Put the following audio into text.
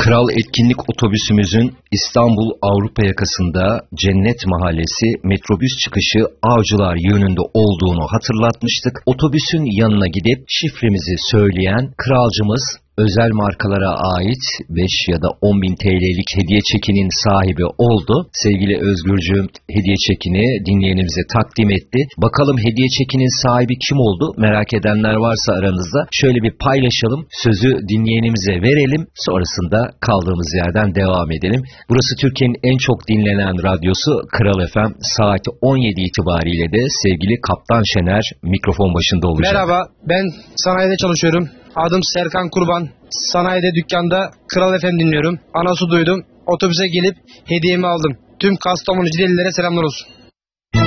Kral etkinlik otobüsümüzün İstanbul Avrupa yakasında Cennet Mahallesi metrobüs çıkışı Avcılar yönünde olduğunu hatırlatmıştık. Otobüsün yanına gidip şifremizi söyleyen kralcımız özel markalara ait 5 ya da 10 bin TL'lik hediye çekinin sahibi oldu. Sevgili Özgürcüğüm hediye çekini dinleyenimize takdim etti. Bakalım hediye çekinin sahibi kim oldu? Merak edenler varsa aranızda şöyle bir paylaşalım. Sözü dinleyenimize verelim. Sonrasında kaldığımız yerden devam edelim. Burası Türkiye'nin en çok dinlenen radyosu Kral FM. Saat 17 itibariyle de sevgili Kaptan Şener mikrofon başında olacak. Merhaba, ben sanayide çalışıyorum. Adım Serkan Kurban. Sanayide dükkanda Kral FM dinliyorum. Anonsu duydum. Otobüse gelip hediyemi aldım. Tüm Kastamonu Cidelilere selamlar olsun.